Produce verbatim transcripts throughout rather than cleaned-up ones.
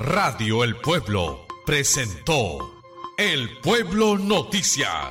Radio El Pueblo presentó El Pueblo Noticias.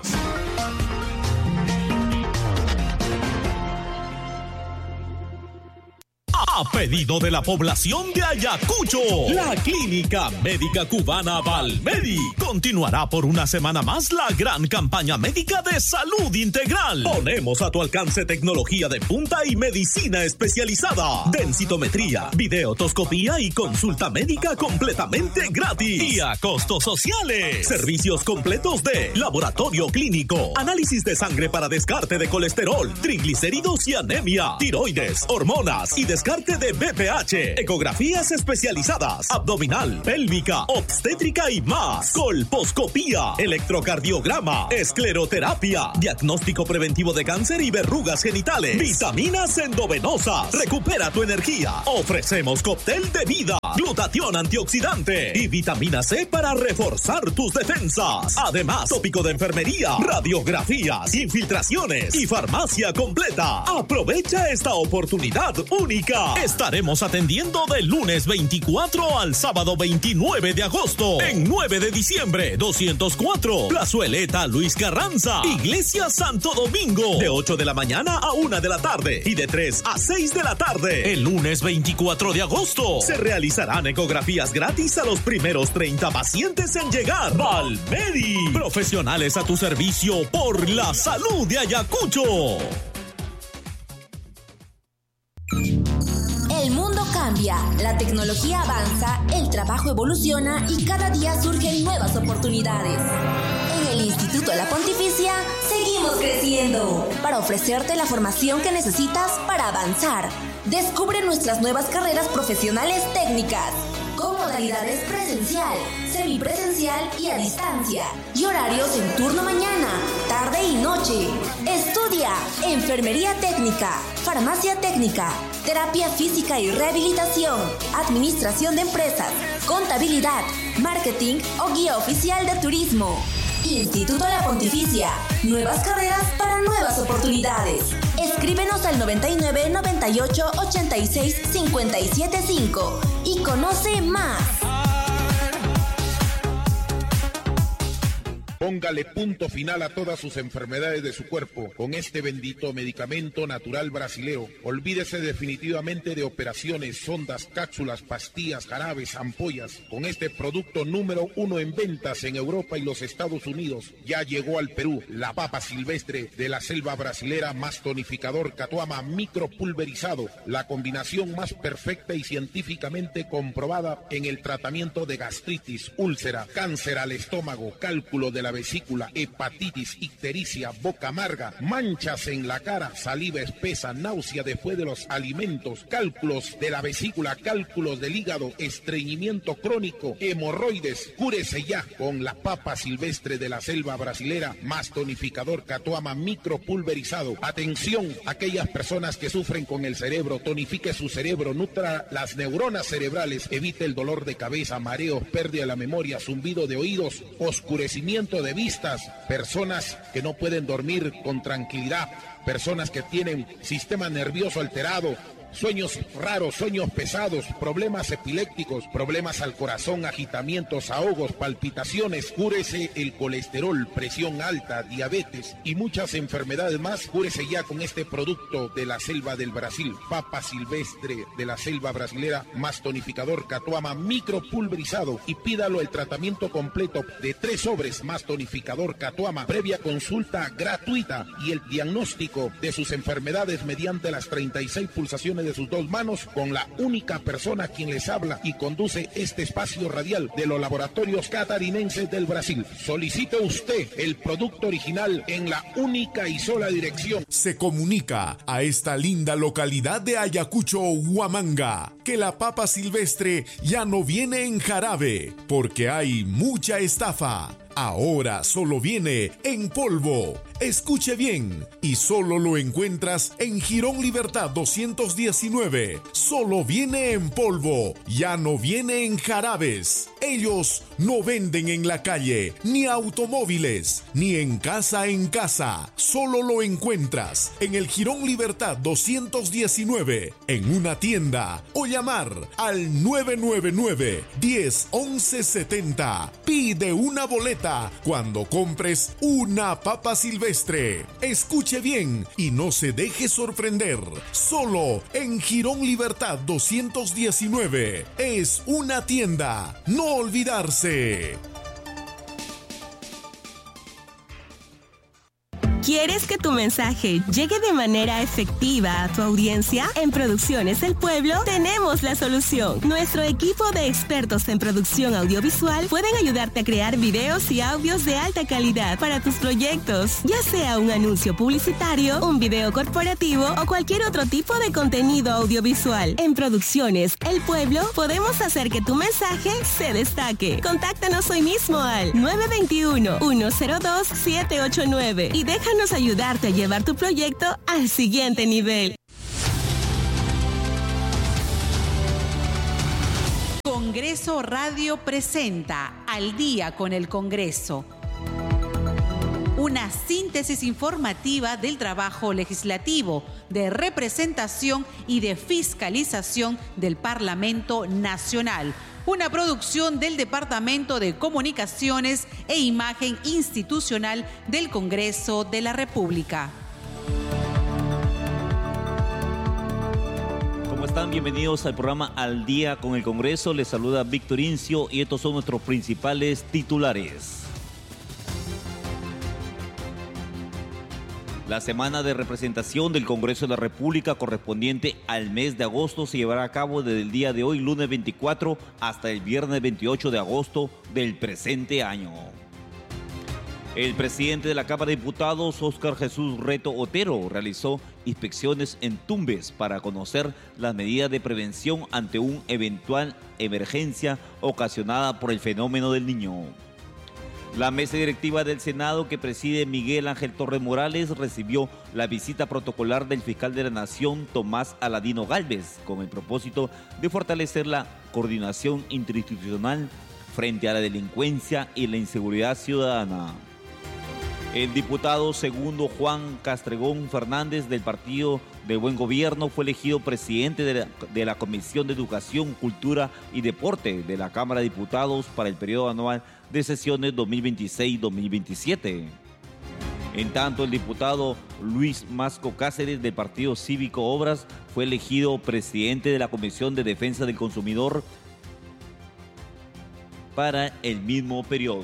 A pedido de la población de Ayacucho, la Clínica Médica Cubana Valmedi continuará por una semana más la gran campaña médica de salud integral. Ponemos a tu alcance tecnología de punta y medicina especializada, densitometría, videotoscopía y consulta médica completamente gratis y a costos sociales. Servicios completos de laboratorio clínico, análisis de sangre para descarte de colesterol, triglicéridos y anemia, tiroides, hormonas y descarte de B P H, ecografías especializadas, abdominal, pélvica, obstétrica y más, colposcopía, electrocardiograma, escleroterapia, diagnóstico preventivo de cáncer y verrugas genitales, vitaminas endovenosas, recupera tu energía, ofrecemos cóctel de vida, glutatión antioxidante y vitamina C para reforzar tus defensas, además tópico de enfermería, radiografías, infiltraciones y farmacia completa. Aprovecha esta oportunidad única. Estaremos atendiendo del lunes veinticuatro al sábado veintinueve de agosto en nueve de diciembre, doscientos cuatro, Plazueleta Luis Carranza, Iglesia Santo Domingo, de ocho de la mañana a una de la tarde y de tres a seis de la tarde. El lunes veinticuatro de agosto se realizarán ecografías gratis a los primeros treinta pacientes en llegar. Valmedi, profesionales a tu servicio por la salud de Ayacucho. El mundo cambia, la tecnología avanza, el trabajo evoluciona y cada día surgen nuevas oportunidades. En el Instituto de la Pontificia seguimos creciendo para ofrecerte la formación que necesitas para avanzar. Descubre nuestras nuevas carreras profesionales técnicas con modalidades presencial, semipresencial y a distancia, y horarios en turno mañana, tarde y noche. Estudia enfermería técnica, farmacia técnica, terapia física y rehabilitación, administración de empresas, contabilidad, marketing o guía oficial de turismo. Instituto de la Pontificia, nuevas carreras para nuevas oportunidades. Escríbenos al noventa y nueve, noventa y ocho, ochenta y seis, cincuenta y siete cinco y conoce más. Póngale punto final a todas sus enfermedades de su cuerpo con este bendito medicamento natural brasilero. Olvídese definitivamente de operaciones, sondas, cápsulas, pastillas, jarabes, ampollas. Con este producto número uno en ventas en Europa y los Estados Unidos, ya llegó al Perú la papa silvestre de la selva brasilera más tonificador Catuama micropulverizado, la combinación más perfecta y científicamente comprobada en el tratamiento de gastritis, úlcera, cáncer al estómago, cálculo de la vesícula, hepatitis, ictericia, boca amarga, manchas en la cara, saliva espesa, náusea después de los alimentos, cálculos de la vesícula, cálculos del hígado, estreñimiento crónico, hemorroides. Cúrese ya con la papa silvestre de la selva brasilera más tonificador Catuama micropulverizado. Atención, aquellas personas que sufren con el cerebro, tonifique su cerebro, nutra las neuronas cerebrales, evite el dolor de cabeza, mareos, pérdida de la memoria, zumbido de oídos, oscurecimiento de vistas, personas que no pueden dormir con tranquilidad, personas que tienen sistema nervioso alterado, sueños raros, sueños pesados, problemas epilépticos, problemas al corazón, agitamientos, ahogos, palpitaciones. Cúrese el colesterol, presión alta, diabetes y muchas enfermedades más. Cúrese ya con este producto de la selva del Brasil, papa silvestre de la selva brasilera más tonificador Catuama micropulverizado, y pídalo el tratamiento completo de tres sobres más tonificador Catuama, previa consulta gratuita y el diagnóstico de sus enfermedades mediante las treinta y seis pulsaciones de sus dos manos con la única persona quien les habla y conduce este espacio radial de los laboratorios catarinenses del Brasil. Solicite usted el producto original en la única y sola dirección. Se comunica a esta linda localidad de Ayacucho, Huamanga, que la papa silvestre ya no viene en jarabe porque hay mucha estafa. Ahora solo viene en polvo. Escuche bien, y solo lo encuentras en Jirón Libertad doscientos diecinueve. Solo viene en polvo, ya no viene en jarabes. Ellos no venden en la calle, ni automóviles, ni en casa en casa. Solo lo encuentras en el Jirón Libertad doscientos diecinueve, en una tienda, o llamar al nueve nueve nueve, diez, once setenta. Pide una boleta cuando compres una papa silvestre. Escuche bien y no se deje sorprender. Solo en Jirón Libertad doscientos diecinueve. Es una tienda. No olvidarse. ¿Quieres que tu mensaje llegue de manera efectiva a tu audiencia? En Producciones El Pueblo tenemos la solución. Nuestro equipo de expertos en producción audiovisual pueden ayudarte a crear videos y audios de alta calidad para tus proyectos, ya sea un anuncio publicitario, un video corporativo o cualquier otro tipo de contenido audiovisual. En Producciones El Pueblo podemos hacer que tu mensaje se destaque. Contáctanos hoy mismo al nueve dos uno, uno cero dos, siete ocho nueve y déjanos ayudarte a llevar tu proyecto al siguiente nivel. Congreso Radio presenta Al Día con el Congreso. Una síntesis informativa del trabajo legislativo, de representación y de fiscalización del Parlamento Nacional. Una producción del Departamento de Comunicaciones e Imagen Institucional del Congreso de la República. ¿Cómo están? Bienvenidos al programa Al Día con el Congreso. Les saluda Víctor Incio y estos son nuestros principales titulares. La semana de representación del Congreso de la República correspondiente al mes de agosto se llevará a cabo desde el día de hoy, lunes veinticuatro, hasta el viernes veintiocho de agosto del presente año. El presidente de la Cámara de Diputados, Óscar Jesús Reto Otero, realizó inspecciones en Tumbes para conocer las medidas de prevención ante una eventual emergencia ocasionada por el fenómeno del Niño. La mesa directiva del Senado, que preside Miguel Ángel Torres Morales, recibió la visita protocolar del fiscal de la Nación, Tomás Aladino Gálvez, con el propósito de fortalecer la coordinación interinstitucional frente a la delincuencia y la inseguridad ciudadana. El diputado segundo Juan Castregón Fernández, del Partido de Buen Gobierno, fue elegido presidente de la, de la Comisión de Educación, Cultura y Deporte de la Cámara de Diputados para el periodo anual de sesiones dos mil veintiséis dos mil veintisiete. En tanto, el diputado Luis Masco Cáceres, del Partido Cívico Obras, fue elegido presidente de la Comisión de Defensa del Consumidor para el mismo periodo.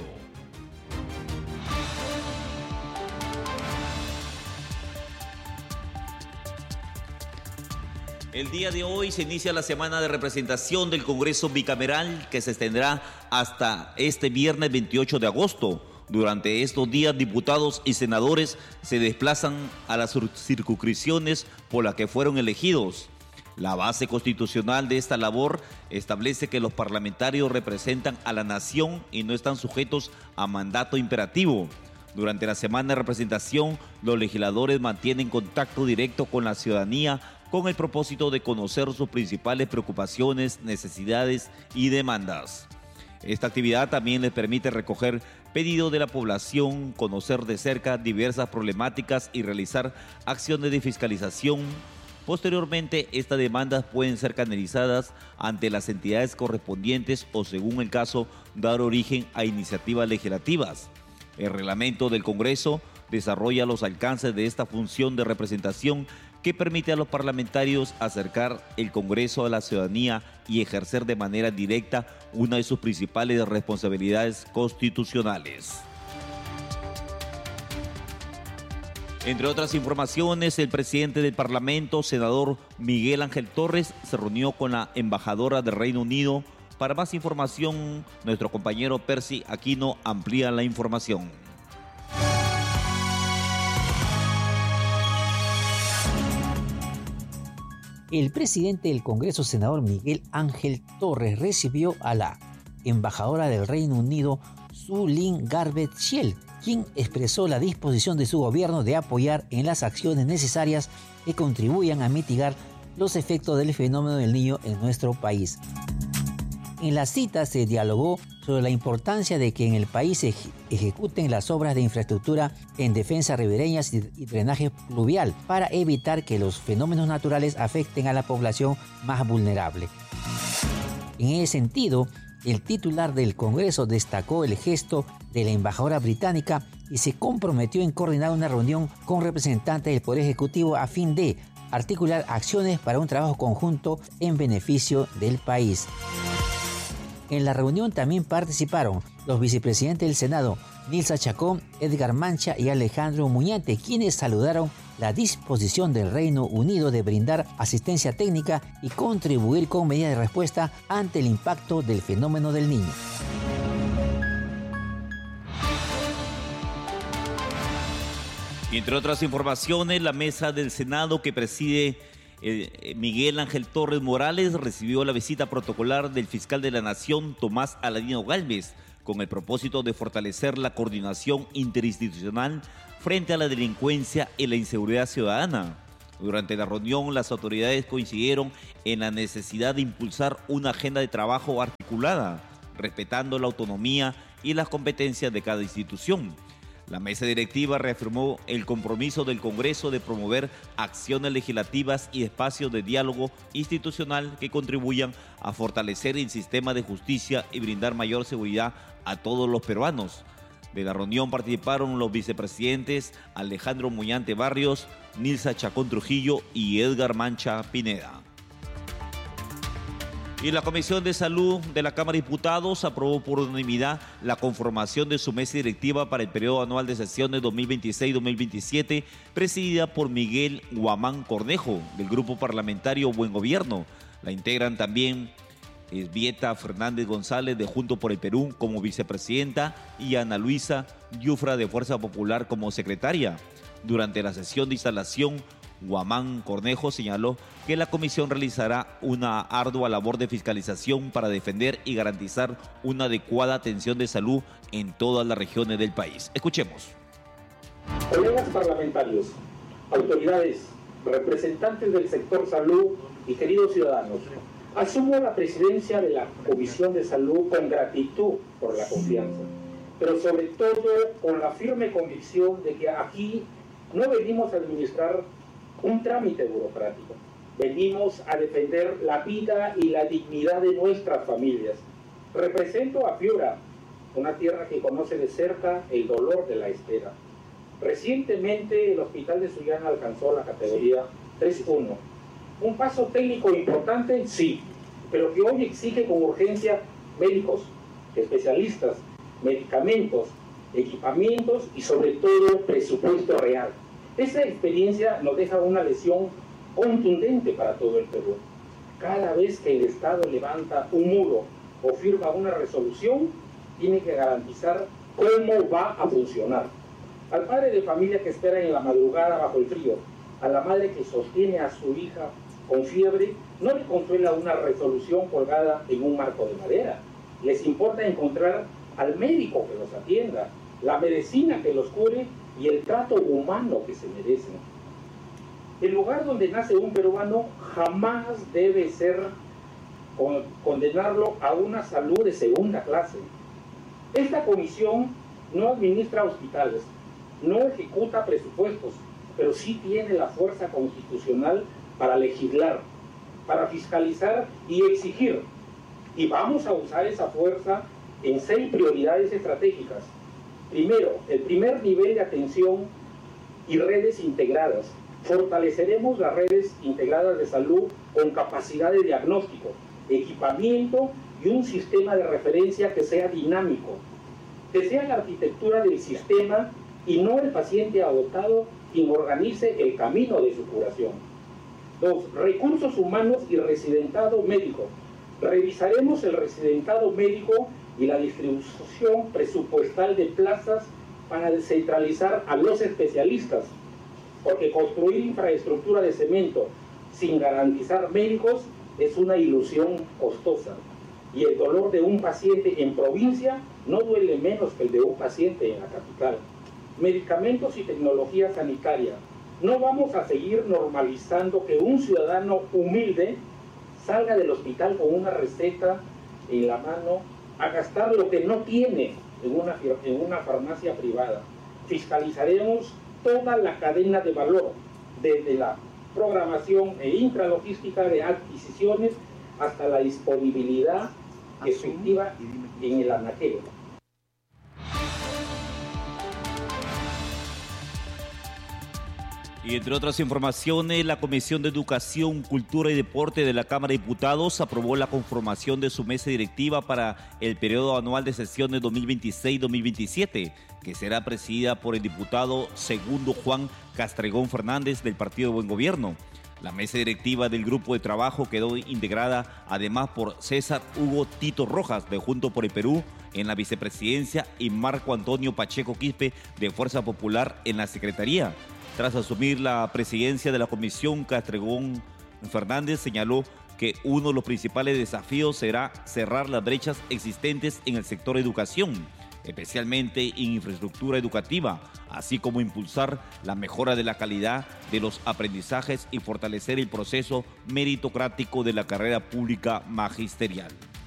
El día de hoy se inicia la semana de representación del Congreso Bicameral, que se extenderá hasta este viernes veintiocho de agosto. Durante estos días, diputados y senadores se desplazan a las circunscripciones por las que fueron elegidos. La base constitucional de esta labor establece que los parlamentarios representan a la nación y no están sujetos a mandato imperativo. Durante la semana de representación, los legisladores mantienen contacto directo con la ciudadanía con el propósito de conocer sus principales preocupaciones, necesidades y demandas. Esta actividad también les permite recoger pedidos de la población, conocer de cerca diversas problemáticas y realizar acciones de fiscalización. Posteriormente, estas demandas pueden ser canalizadas ante las entidades correspondientes o, según el caso, dar origen a iniciativas legislativas. El reglamento del Congreso desarrolla los alcances de esta función de representación que permite a los parlamentarios acercar el Congreso a la ciudadanía y ejercer de manera directa una de sus principales responsabilidades constitucionales. Entre otras informaciones, el presidente del Parlamento, senador Miguel Ángel Torres, se reunió con la embajadora del Reino Unido. Para más información, nuestro compañero Percy Aquino amplía la información. El presidente del Congreso, senador Miguel Ángel Torres, recibió a la embajadora del Reino Unido Su Lin Garbet-Shiel, quien expresó la disposición de su gobierno de apoyar en las acciones necesarias que contribuyan a mitigar los efectos del fenómeno del Niño en nuestro país. En la cita se dialogó sobre la importancia de que en el país se ejecuten las obras de infraestructura en defensas ribereñas y drenaje pluvial para evitar que los fenómenos naturales afecten a la población más vulnerable. En ese sentido, el titular del Congreso destacó el gesto de la embajadora británica y se comprometió en coordinar una reunión con representantes del Poder Ejecutivo a fin de articular acciones para un trabajo conjunto en beneficio del país. En la reunión también participaron los vicepresidentes del Senado, Nilsa Chacón, Edgar Mancha y Alejandro Muñante, quienes saludaron la disposición del Reino Unido de brindar asistencia técnica y contribuir con medidas de respuesta ante el impacto del fenómeno del Niño. Entre otras informaciones, la mesa del Senado que preside Eh, Miguel Ángel Torres Morales recibió la visita protocolar del fiscal de la Nación, Tomás Aladino Gálvez, con el propósito de fortalecer la coordinación interinstitucional frente a la delincuencia y la inseguridad ciudadana. Durante la reunión, las autoridades coincidieron en la necesidad de impulsar una agenda de trabajo articulada, respetando la autonomía y las competencias de cada institución. La mesa directiva reafirmó el compromiso del Congreso de promover acciones legislativas y espacios de diálogo institucional que contribuyan a fortalecer el sistema de justicia y brindar mayor seguridad a todos los peruanos. De la reunión participaron los vicepresidentes Alejandro Muñante Barrios, Nilsa Chacón Trujillo y Edgar Mancha Pineda. Y la Comisión de Salud de la Cámara de Diputados aprobó por unanimidad la conformación de su mesa directiva para el periodo anual de sesiones dos mil veintiséis dos mil veintisiete, presidida por Miguel Guamán Cornejo, del Grupo Parlamentario Buen Gobierno. La integran también Esbieta Fernández González, de Juntos por el Perú, como vicepresidenta, y Ana Luisa Yufra, de Fuerza Popular, como secretaria. Durante la sesión de instalación, Guamán Cornejo señaló que la comisión realizará una ardua labor de fiscalización para defender y garantizar una adecuada atención de salud en todas las regiones del país. Escuchemos. Colegas parlamentarios, autoridades, representantes del sector salud y queridos ciudadanos, asumo la presidencia de la Comisión de Salud con gratitud por la confianza, pero sobre todo con la firme convicción de que aquí no venimos a administrar un trámite burocrático. Venimos a defender la vida y la dignidad de nuestras familias. Represento a Piura, una tierra que conoce de cerca el dolor de la espera. Recientemente el Hospital de Sullana alcanzó la categoría tres uno. Un paso técnico importante, sí, pero que hoy exige con urgencia médicos, especialistas, medicamentos, equipamientos y sobre todo presupuesto real. Esta experiencia nos deja una lección contundente para todo el Perú. Cada vez que el Estado levanta un muro o firma una resolución, tiene que garantizar cómo va a funcionar. Al padre de familia que espera en la madrugada bajo el frío, a la madre que sostiene a su hija con fiebre, no le consuela una resolución colgada en un marco de madera. Les importa encontrar al médico que los atienda, la medicina que los cure y el trato humano que se merecen. El lugar donde nace un peruano jamás debe ser con, condenarlo a una salud de segunda clase. Esta comisión no administra hospitales, no ejecuta presupuestos, pero sí tiene la fuerza constitucional para legislar, para fiscalizar y exigir. Y vamos a usar esa fuerza en seis prioridades estratégicas. Primero, el primer nivel de atención y redes integradas. Fortaleceremos las redes integradas de salud con capacidad de diagnóstico, equipamiento y un sistema de referencia que sea dinámico, que sea la arquitectura del sistema y no el paciente agotado quien organice el camino de su curación. Dos, recursos humanos y residentado médico. Revisaremos el residentado médico y la distribución presupuestal de plazas para descentralizar a los especialistas, porque construir infraestructura de cemento sin garantizar médicos es una ilusión costosa. y el dolor de un paciente en provincia no duele menos que el de un paciente en la capital. Medicamentos y tecnología sanitaria. No vamos a seguir normalizando que un ciudadano humilde salga del hospital con una receta en la mano a gastar lo que no tiene en una, en una farmacia privada. Fiscalizaremos toda la cadena de valor, desde la programación e intralogística de adquisiciones hasta la disponibilidad efectiva en el anaquel. Y entre otras informaciones, la Comisión de Educación, Cultura y Deporte de la Cámara de Diputados aprobó la conformación de su mesa directiva para el periodo anual de sesiones dos mil veintiséis dos mil veintisiete, que será presidida por el diputado segundo Juan Castregón Fernández del Partido de Buen Gobierno. La mesa directiva del grupo de trabajo quedó integrada además por César Hugo Tito Rojas de Junto por el Perú en la vicepresidencia y Marco Antonio Pacheco Quispe de Fuerza Popular en la secretaría. Tras asumir la presidencia de la comisión, Castregón Fernández señaló que uno de los principales desafíos será cerrar las brechas existentes en el sector educación, especialmente en infraestructura educativa, así como impulsar la mejora de la calidad de los aprendizajes y fortalecer el proceso meritocrático de la carrera pública magisterial.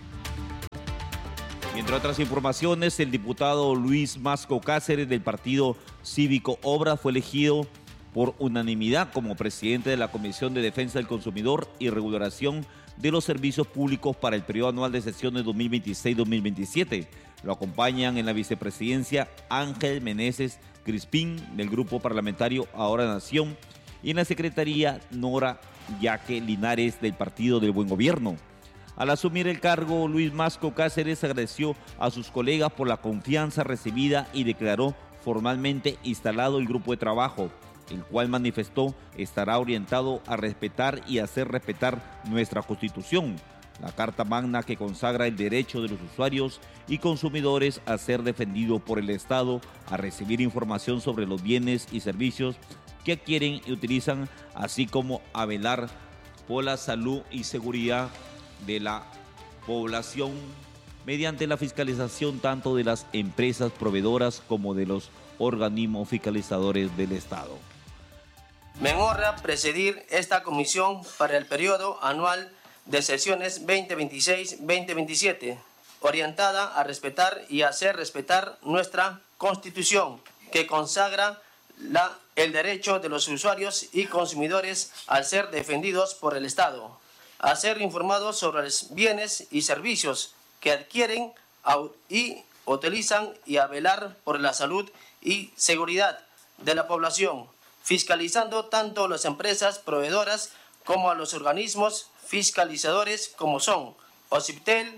Y entre otras informaciones, el diputado Luis Masco Cáceres del Partido Cívico Obras fue elegido por unanimidad como presidente de la Comisión de Defensa del Consumidor y Regulación de los Servicios Públicos para el periodo anual de sesiones dos mil veintiséis dos mil veintisiete. Lo acompañan en la vicepresidencia Ángel Meneses Crispín del Grupo Parlamentario Ahora Nación y en la secretaría Nora Yaque Linares del Partido del Buen Gobierno. Al asumir el cargo, Luis Masco Cáceres agradeció a sus colegas por la confianza recibida y declaró formalmente instalado el grupo de trabajo, el cual manifestó estará orientado a respetar y hacer respetar nuestra Constitución, la Carta Magna que consagra el derecho de los usuarios y consumidores a ser defendido por el Estado, a recibir información sobre los bienes y servicios que adquieren y utilizan, así como a velar por la salud y seguridad de la población mediante la fiscalización tanto de las empresas proveedoras como de los organismos fiscalizadores del Estado. Me honra presidir esta comisión para el periodo anual de sesiones veinte veintiséis veinte veintisiete, orientada a respetar y hacer respetar nuestra Constitución, que consagra la, el derecho de los usuarios y consumidores al ser defendidos por el Estado, a ser informados sobre los bienes y servicios que adquieren y utilizan y a velar por la salud y seguridad de la población, fiscalizando tanto a las empresas proveedoras como a los organismos fiscalizadores como son OCIPTEL,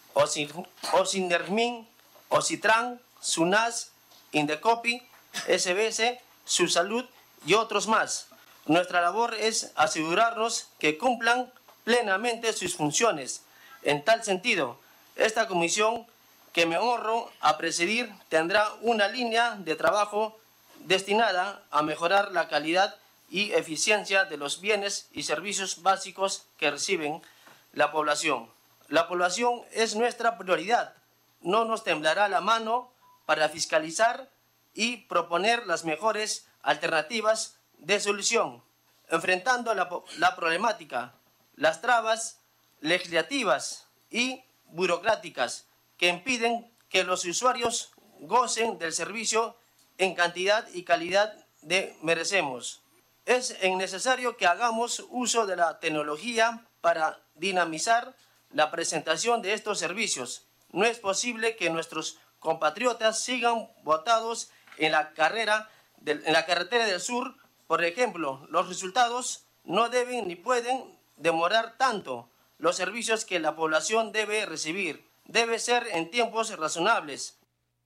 OCINERMIN, OCITRAN, SUNAS, INDECOPI, S B S, Subsalud y otros más. Nuestra labor es asegurarnos que cumplan plenamente sus funciones. En tal sentido, esta comisión que me honro a presidir tendrá una línea de trabajo destinada a mejorar la calidad y eficiencia de los bienes y servicios básicos que reciben la población. La población es nuestra prioridad. No nos temblará la mano para fiscalizar y proponer las mejores alternativas de solución, enfrentando la, la problemática, las trabas legislativas y burocráticas que impiden que los usuarios gocen del servicio en cantidad y calidad que merecemos. Es necesario que hagamos uso de la tecnología para dinamizar la presentación de estos servicios. No es posible que nuestros compatriotas sigan botados en la, carrera del, en la carretera del sur. Por ejemplo, los resultados no deben ni pueden demorar tanto. Los servicios que la población debe recibir debe ser en tiempos razonables.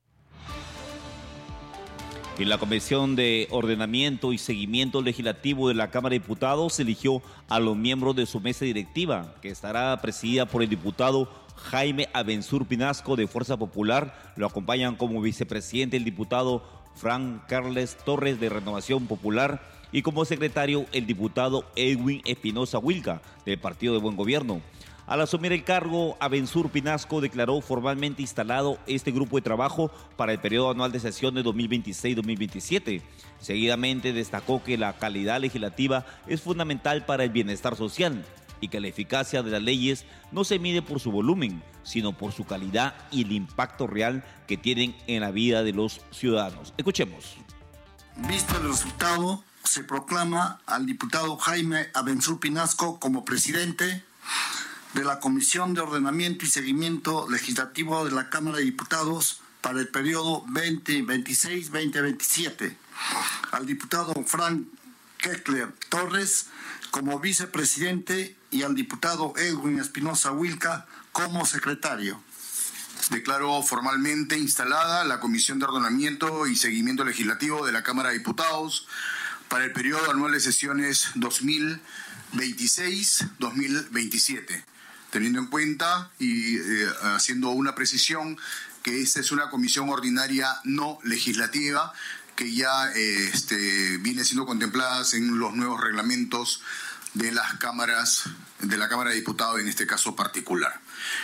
En la Comisión de Ordenamiento y Seguimiento Legislativo de la Cámara de Diputados se eligió a los miembros de su mesa directiva, que estará presidida por el diputado Jaime Abensur Pinasco de Fuerza Popular. Lo acompañan como vicepresidente el diputado Fran Carles Torres de Renovación Popular y como secretario el diputado Edwin Espinosa Wilca del Partido de Buen Gobierno. Al asumir el cargo, Abensur Pinasco declaró formalmente instalado este grupo de trabajo para el periodo anual de sesiones dos mil veintiséis dos mil veintisiete. Seguidamente destacó que la calidad legislativa es fundamental para el bienestar social y que la eficacia de las leyes no se mide por su volumen, sino por su calidad y el impacto real que tienen en la vida de los ciudadanos. Escuchemos. Visto el resultado, se proclama al diputado Jaime Abensur Pinasco como presidente de la Comisión de Ordenamiento y Seguimiento Legislativo de la Cámara de Diputados para el periodo veinte veintiséis a veinte veintisiete, al diputado Frank Keckler Torres como vicepresidente y al diputado Edwin Espinosa Wilca como secretario. Declaro formalmente instalada la Comisión de Ordenamiento y Seguimiento Legislativo de la Cámara de Diputados para el periodo anual de sesiones dos mil veintiséis dos mil veintisiete. Teniendo en cuenta y eh, haciendo una precisión que esta es una comisión ordinaria no legislativa que ya eh, este, viene siendo contemplada en los nuevos reglamentos de las cámaras, de la Cámara de Diputados en este caso particular.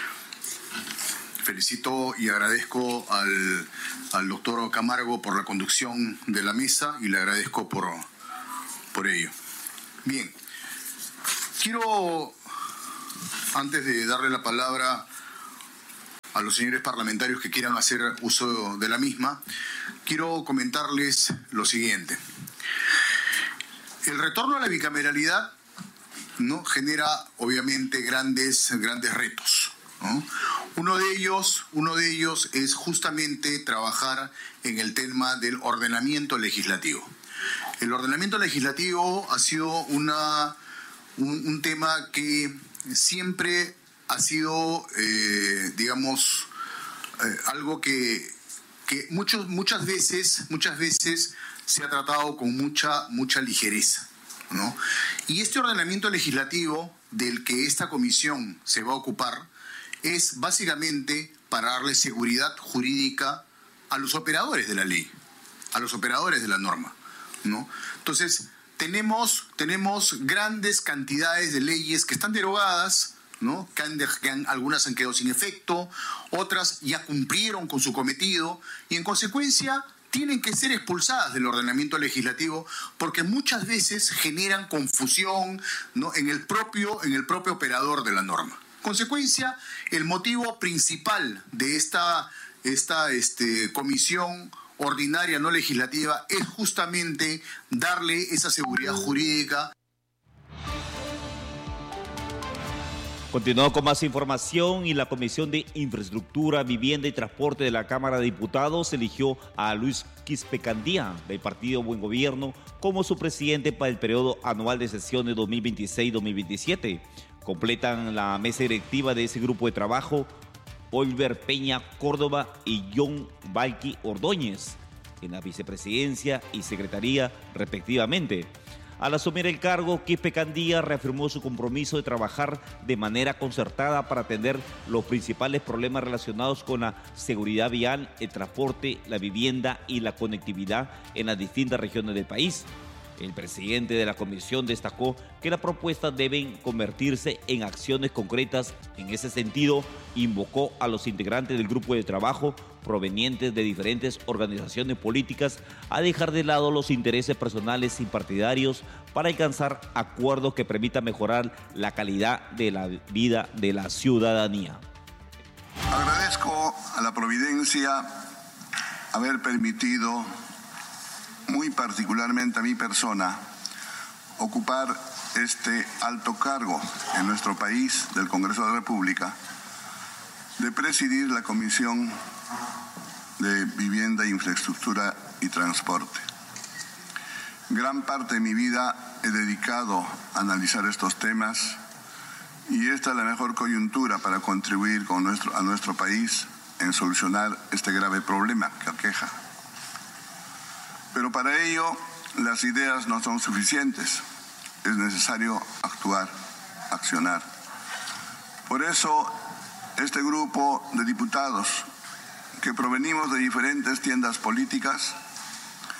Felicito y agradezco al, al doctor Camargo por la conducción de la mesa y le agradezco por, por ello. Bien, quiero, antes de darle la palabra a los señores parlamentarios que quieran hacer uso de la misma, quiero comentarles lo siguiente. El retorno a la bicameralidad, ¿no?, genera obviamente grandes, grandes retos, ¿no? Uno de ellos, uno de ellos es justamente trabajar en el tema del ordenamiento legislativo. El ordenamiento legislativo ha sido una, un, un tema que siempre ha sido, eh, digamos, eh, algo que, que muchos, muchas veces, muchas veces se ha tratado con mucha, mucha ligereza, ¿no? Y este ordenamiento legislativo del que esta comisión se va a ocupar es básicamente para darle seguridad jurídica a los operadores de la ley, a los operadores de la norma, ¿no? Entonces, tenemos, tenemos grandes cantidades de leyes que están derogadas, ¿no?, que, han, que han, algunas han quedado sin efecto, otras ya cumplieron con su cometido y en consecuencia tienen que ser expulsadas del ordenamiento legislativo porque muchas veces generan confusión, ¿no?, en el propio, en el propio operador de la norma. Consecuencia, el motivo principal de esta, esta este, comisión ordinaria no legislativa es justamente darle esa seguridad jurídica. Continuamos con más información y la Comisión de Infraestructura, Vivienda y Transporte de la Cámara de Diputados eligió a Luis Quispe Candía del Partido Buen Gobierno como su presidente para el periodo anual de sesiones dos mil veintiséis dos mil veintisiete. Completan la mesa directiva de ese grupo de trabajo Oliver Peña Córdoba y John Valqui Ordóñez en la vicepresidencia y secretaría respectivamente. Al asumir el cargo, Quispe Candía reafirmó su compromiso de trabajar de manera concertada para atender los principales problemas relacionados con la seguridad vial, el transporte, la vivienda y la conectividad en las distintas regiones del país. El presidente de la comisión destacó que las propuestas deben convertirse en acciones concretas. En ese sentido, invocó a los integrantes del grupo de trabajo provenientes de diferentes organizaciones políticas a dejar de lado los intereses personales y partidarios para alcanzar acuerdos que permitan mejorar la calidad de la vida de la ciudadanía. Agradezco a la Providencia haber permitido, muy particularmente a mi persona, ocupar este alto cargo en nuestro país del Congreso de la República, de presidir la Comisión de Vivienda, Infraestructura y Transporte. Gran parte de mi vida he dedicado a analizar estos temas y esta es la mejor coyuntura para contribuir con nuestro, a nuestro país en solucionar este grave problema que aqueja. Pero para ello, las ideas no son suficientes. Es necesario actuar, accionar. Por eso, este grupo de diputados que provenimos de diferentes tiendas políticas,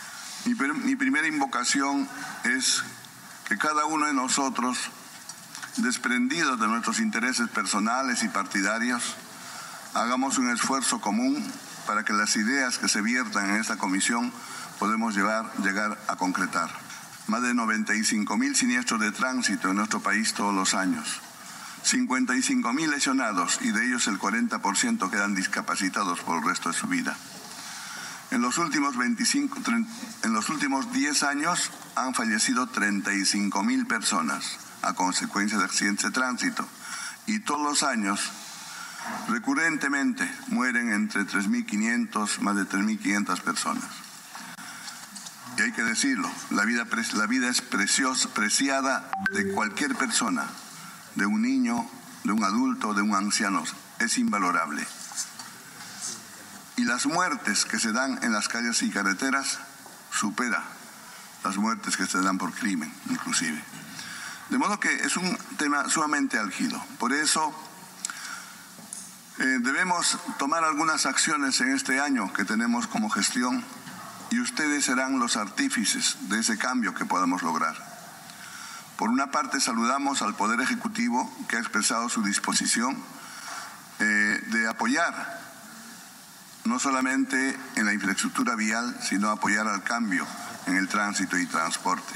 mi, mi primera invocación es que cada uno de nosotros desprendidos de nuestros intereses personales y partidarios, hagamos un esfuerzo común para que las ideas que se viertan en esta comisión podamos llevar, llegar a concretar. Más de noventa y cinco mil siniestros de tránsito en nuestro país todos los años. cincuenta y cinco mil lesionados y de ellos el cuarenta por ciento quedan discapacitados por el resto de su vida. En los últimos veinticinco, en los últimos diez años han fallecido treinta y cinco mil personas a consecuencia de accidentes de tránsito y todos los años recurrentemente mueren entre tres mil quinientos, más de tres mil quinientas personas. Y hay que decirlo, la vida, la vida es preciosa, preciada de cualquier persona, de un niño, de un adulto, de un anciano, es invalorable. Y las muertes que se dan en las calles y carreteras supera las muertes que se dan por crimen, inclusive. De modo que es un tema sumamente álgido. Por eso eh, debemos tomar algunas acciones en este año que tenemos como gestión y ustedes serán los artífices de ese cambio que podamos lograr. Por una parte, saludamos al Poder Ejecutivo que ha expresado su disposición eh, de apoyar no solamente en la infraestructura vial, sino apoyar al cambio en el tránsito y transporte.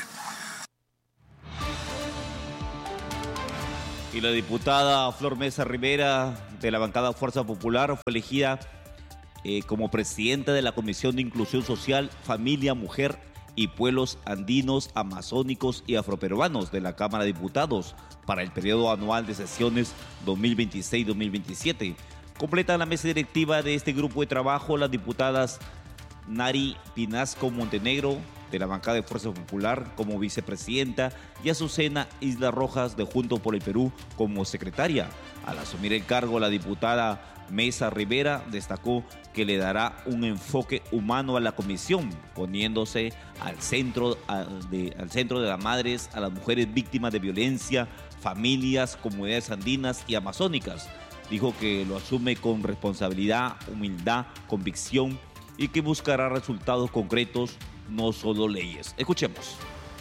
Y la diputada Flor Mesa Rivera, de la bancada Fuerza Popular, fue elegida eh, como presidenta de la Comisión de Inclusión Social, Familia, Mujer y Pueblos Andinos, Amazónicos y Afroperuanos de la Cámara de Diputados para el periodo anual de sesiones dos mil veintiséis dos mil veintisiete. Completan la mesa directiva de este grupo de trabajo las diputadas Nari Pinasco Montenegro, de la bancada de Fuerza Popular, como vicepresidenta, y Azucena Isla Rojas, de Juntos por el Perú, como secretaria. Al asumir el cargo, la diputada Mesa Rivera destacó que le dará un enfoque humano a la comisión, poniéndose al centro, de, al centro de las madres, a las mujeres víctimas de violencia, familias, comunidades andinas y amazónicas. Dijo que lo asume con responsabilidad, humildad, convicción y que buscará resultados concretos, no solo leyes. Escuchemos.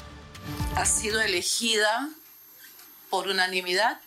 Ha sido elegida por unanimidad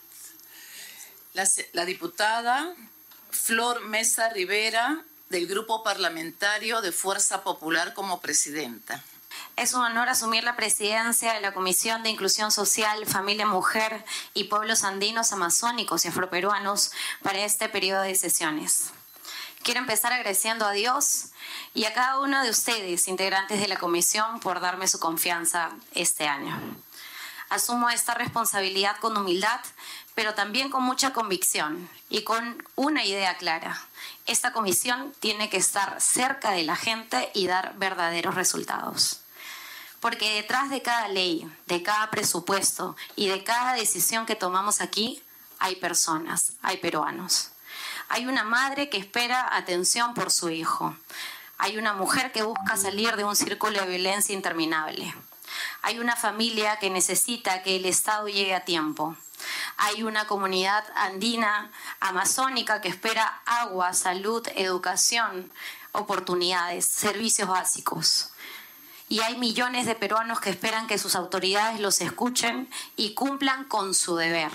la, la diputada Flor Mesa Rivera del Grupo Parlamentario de Fuerza Popular como presidenta. Es un honor asumir la presidencia de la Comisión de Inclusión Social, Familia, Mujer y Pueblos Andinos, Amazónicos y Afroperuanos para este periodo de sesiones. Quiero empezar agradeciendo a Dios y a cada uno de ustedes, integrantes de la comisión, por darme su confianza este año. Asumo esta responsabilidad con humildad, pero también con mucha convicción y con una idea clara. Esta comisión tiene que estar cerca de la gente y dar verdaderos resultados. Porque detrás de cada ley, de cada presupuesto y de cada decisión que tomamos aquí, hay personas, hay peruanos. Hay una madre que espera atención por su hijo. Hay una mujer que busca salir de un círculo de violencia interminable. Hay una familia que necesita que el Estado llegue a tiempo. Hay una comunidad andina, amazónica que espera agua, salud, educación, oportunidades, servicios básicos. Y hay millones de peruanos que esperan que sus autoridades los escuchen y cumplan con su deber.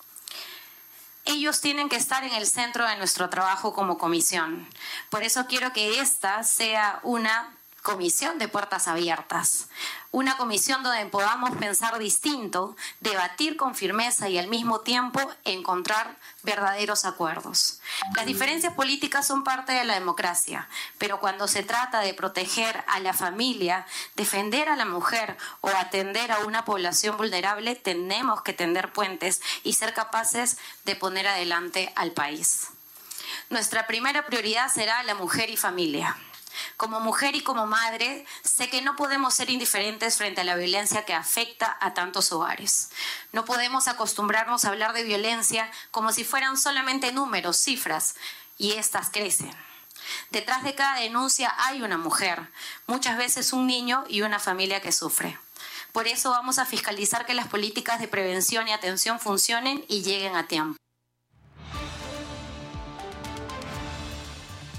Ellos tienen que estar en el centro de nuestro trabajo como comisión. Por eso quiero que esta sea una comisión de puertas abiertas. Una comisión donde podamos pensar distinto, debatir con firmeza y al mismo tiempo encontrar verdaderos acuerdos. Las diferencias políticas son parte de la democracia, pero cuando se trata de proteger a la familia, defender a la mujer o atender a una población vulnerable, tenemos que tender puentes y ser capaces de poner adelante al país. Nuestra primera prioridad será la mujer y familia. Como mujer y como madre, sé que no podemos ser indiferentes frente a la violencia que afecta a tantos hogares. No podemos acostumbrarnos a hablar de violencia como si fueran solamente números, cifras, y estas crecen. Detrás de cada denuncia hay una mujer, muchas veces un niño y una familia que sufre. Por eso vamos a fiscalizar que las políticas de prevención y atención funcionen y lleguen a tiempo.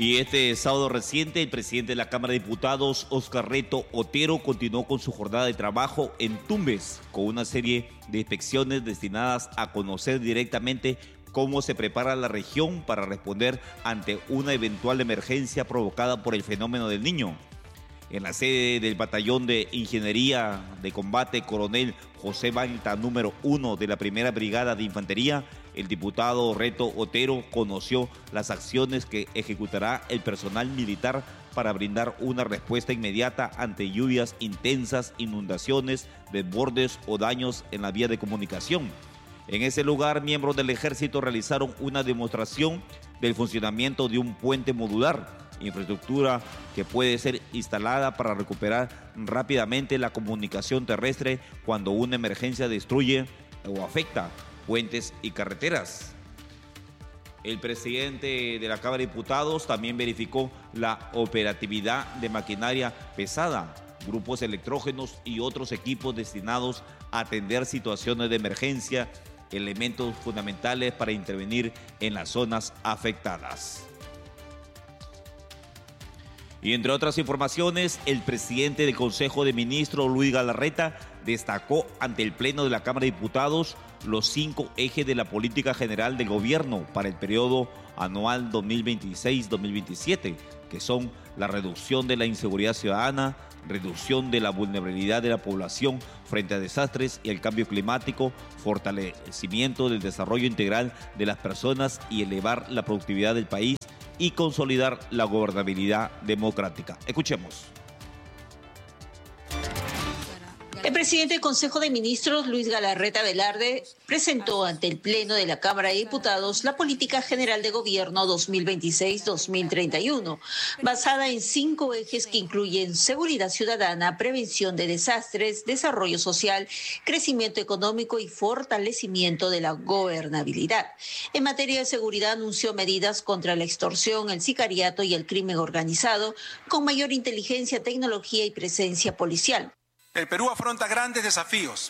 Y este sábado reciente, el presidente de la Cámara de Diputados, Óscar Reto Otero, continuó con su jornada de trabajo en Tumbes, con una serie de inspecciones destinadas a conocer directamente cómo se prepara la región para responder ante una eventual emergencia provocada por el fenómeno del Niño. En la sede del Batallón de Ingeniería de Combate Coronel José Balta, número uno de la Primera Brigada de Infantería, el diputado Reto Otero conoció las acciones que ejecutará el personal militar para brindar una respuesta inmediata ante lluvias intensas, inundaciones, desbordes o daños en la vía de comunicación. En ese lugar, miembros del Ejército realizaron una demostración del funcionamiento de un puente modular, infraestructura que puede ser instalada para recuperar rápidamente la comunicación terrestre cuando una emergencia destruye o afecta puentes y carreteras. El presidente de la Cámara de Diputados también verificó la operatividad de maquinaria pesada, grupos electrógenos y otros equipos destinados a atender situaciones de emergencia, elementos fundamentales para intervenir en las zonas afectadas. Y entre otras informaciones, el presidente del Consejo de Ministros, Luis Galarreta, destacó ante el Pleno de la Cámara de Diputados los cinco ejes de la política general del gobierno para el periodo anual dos mil veintiséis dos mil veintisiete, que son la reducción de la inseguridad ciudadana, reducción de la vulnerabilidad de la población frente a desastres y el cambio climático, fortalecimiento del desarrollo integral de las personas y elevar la productividad del país y consolidar la gobernabilidad democrática. Escuchemos. El presidente del Consejo de Ministros, Luis Galarreta Velarde, presentó ante el Pleno de la Cámara de Diputados la Política General de Gobierno dos mil veintiséis dos mil treinta y uno, basada en cinco ejes que incluyen seguridad ciudadana, prevención de desastres, desarrollo social, crecimiento económico y fortalecimiento de la gobernabilidad. En materia de seguridad, anunció medidas contra la extorsión, el sicariato y el crimen organizado, con mayor inteligencia, tecnología y presencia policial. El Perú afronta grandes desafíos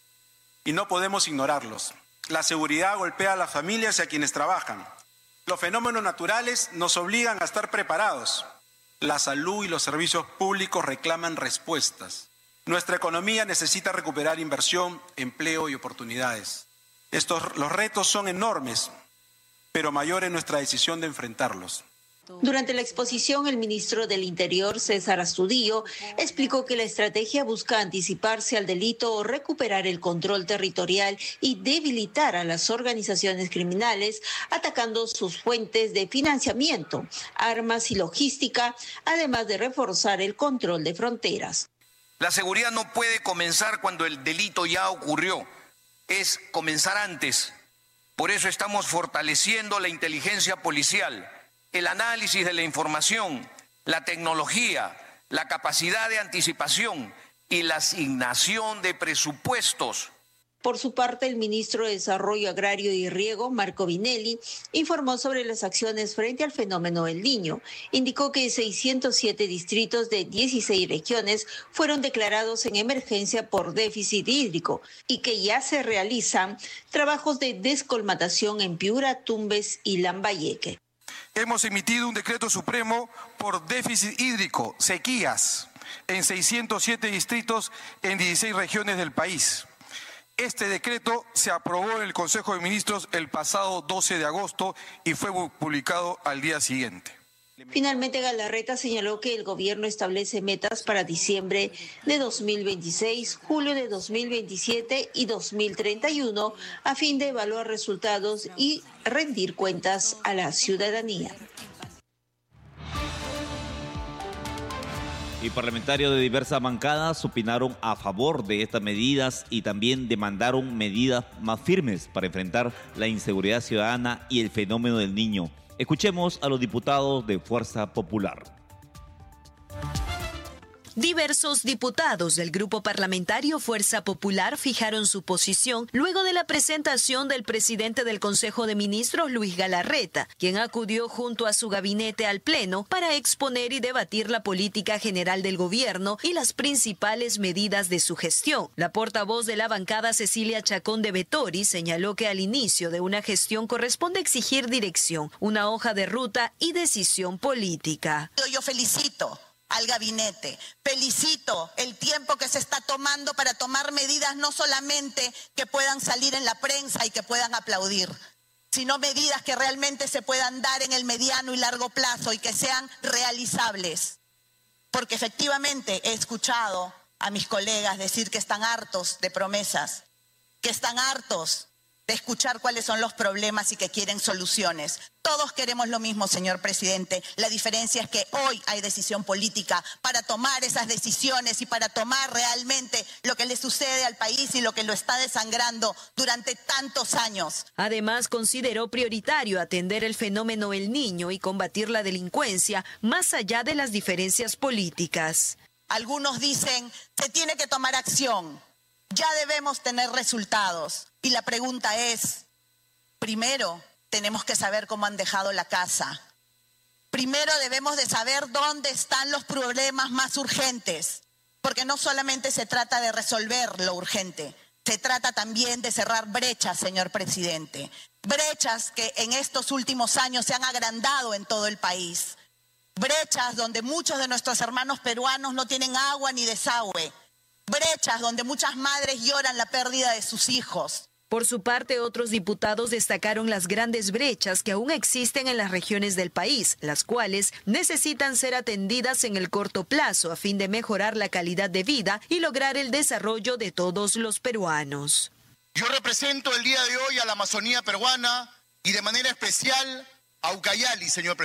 y no podemos ignorarlos. La seguridad golpea a las familias y a quienes trabajan. Los fenómenos naturales nos obligan a estar preparados. La salud y los servicios públicos reclaman respuestas. Nuestra economía necesita recuperar inversión, empleo y oportunidades. Estos, los retos son enormes, pero mayor es nuestra decisión de enfrentarlos. Durante la exposición, el ministro del Interior, César Astudillo, explicó que la estrategia busca anticiparse al delito o recuperar el control territorial y debilitar a las organizaciones criminales, atacando sus fuentes de financiamiento, armas y logística, además de reforzar el control de fronteras. La seguridad no puede comenzar cuando el delito ya ocurrió, es comenzar antes. Por eso estamos fortaleciendo la inteligencia policial, el análisis de la información, la tecnología, la capacidad de anticipación y la asignación de presupuestos. Por su parte, el ministro de Desarrollo Agrario y Riego, Marco Vinelli, informó sobre las acciones frente al fenómeno del Niño. Indicó que seiscientos siete distritos de dieciséis regiones fueron declarados en emergencia por déficit hídrico y que ya se realizan trabajos de descolmatación en Piura, Tumbes y Lambayeque. Hemos emitido un decreto supremo por déficit hídrico, sequías, en seiscientos siete distritos en dieciséis regiones del país. Este decreto se aprobó en el Consejo de Ministros el pasado doce de agosto y fue publicado al día siguiente. Finalmente, Galarreta señaló que el gobierno establece metas para diciembre de dos mil veintiséis, julio de dos mil veintisiete y dos mil treinta y uno a fin de evaluar resultados y rendir cuentas a la ciudadanía. Y parlamentarios de diversas bancadas opinaron a favor de estas medidas y también demandaron medidas más firmes para enfrentar la inseguridad ciudadana y el fenómeno del Niño. Escuchemos a los diputados de Fuerza Popular. Diversos diputados del Grupo Parlamentario Fuerza Popular fijaron su posición luego de la presentación del presidente del Consejo de Ministros, Luis Galarreta, quien acudió junto a su gabinete al Pleno para exponer y debatir la política general del gobierno y las principales medidas de su gestión. La portavoz de la bancada, Cecilia Chacón de Vettori, señaló que al inicio de una gestión corresponde exigir dirección, una hoja de ruta y decisión política. Yo felicito al gabinete, felicito el tiempo que se está tomando para tomar medidas no solamente que puedan salir en la prensa y que puedan aplaudir, sino medidas que realmente se puedan dar en el mediano y largo plazo y que sean realizables. Porque efectivamente he escuchado a mis colegas decir que están hartos de promesas, que están hartos de escuchar cuáles son los problemas y que quieren soluciones. Todos queremos lo mismo, señor presidente. La diferencia es que hoy hay decisión política para tomar esas decisiones y para tomar realmente lo que le sucede al país y lo que lo está desangrando durante tantos años. Además, consideró prioritario atender el fenómeno El Niño y combatir la delincuencia más allá de las diferencias políticas. Algunos dicen, se tiene que tomar acción. Ya debemos tener resultados. Y la pregunta es, primero, tenemos que saber cómo han dejado la casa. Primero debemos de saber dónde están los problemas más urgentes. Porque no solamente se trata de resolver lo urgente, se trata también de cerrar brechas, señor presidente. Brechas que en estos últimos años se han agrandado en todo el país. Brechas donde muchos de nuestros hermanos peruanos no tienen agua ni desagüe. Brechas donde muchas madres lloran la pérdida de sus hijos. Por su parte, otros diputados destacaron las grandes brechas que aún existen en las regiones del país, las cuales necesitan ser atendidas en el corto plazo a fin de mejorar la calidad de vida y lograr el desarrollo de todos los peruanos. Yo represento el día de hoy a la Amazonía peruana y de manera especial a Ucayali, señor presidente.